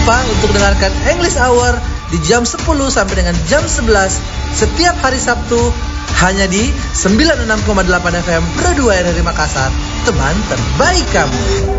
lupa untuk dengarkan English Hour di jam 10 sampai dengan jam 11 setiap hari Sabtu hanya di 96,8 FM Pro 2 RRI Makassar, teman terbaik kamu.